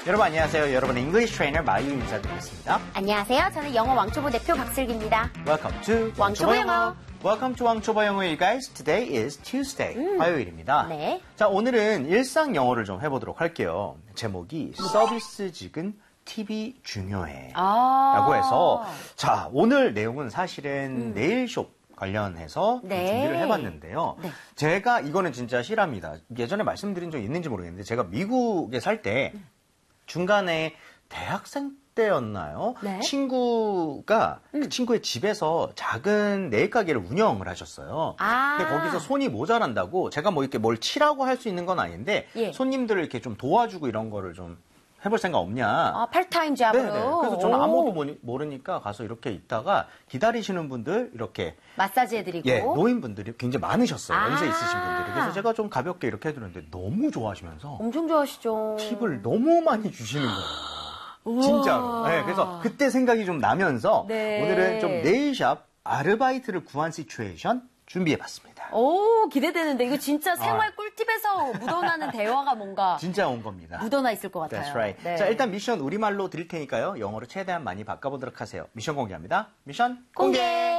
여러분 안녕하세요. 여러분의 잉글리시 트레이너 마유 인사드리겠습니다. 안녕하세요. 저는 영어 왕초보 대표 박슬기입니다. Welcome to 왕초보 영어. Welcome to 왕초보 영어, you guys. Today is Tuesday. 화요일입니다. 네. 자, 오늘은 일상 영어를 좀 해보도록 할게요. 제목이 서비스직은 팁이 중요해. 라고 해서 자, 오늘 내용은 사실은 네일숍 관련해서 네. 준비를 해봤는데요. 네. 제가 이거는 진짜 실합니다. 예전에 말씀드린 적 있는지 모르겠는데 제가 미국에 살 때 중간에 대학생 때였나요? 네. 친구가 그 친구의 집에서 작은 네일 가게를 운영을 하셨어요. 근데 거기서 손이 모자란다고 제가 뭐 이렇게 뭘 칠하고 할 수 있는 건 아닌데 예. 손님들을 이렇게 좀 도와주고 이런 거를 좀 해볼 생각 없냐. 팔타임 잡으로. 네네. 그래서 저는 아무것도 모르니까 가서 이렇게 있다가 기다리시는 분들 이렇게 마사지 해드리고. 예, 노인분들이 굉장히 많으셨어요. 연세 있으신 분들이. 그래서 제가 좀 가볍게 이렇게 해드렸는데 너무 좋아하시면서 엄청 좋아하시죠. 팁을 너무 많이 주시는 거예요. 우와. 진짜로. 네, 그래서 그때 생각이 좀 나면서 네. 오늘은 좀 네일샵 아르바이트를 구한 시츄에이션 준비해봤습니다. 오, 기대되는데 이거 진짜 생활 꿀팁에서 묻어나는 대화가 뭔가 진짜 온 겁니다. 묻어나 있을 것 같아요. That's right. 네. 자, 일단 미션 우리말로 드릴 테니까요. 영어로 최대한 많이 바꿔보도록 하세요. 미션 공개합니다. 미션 공개.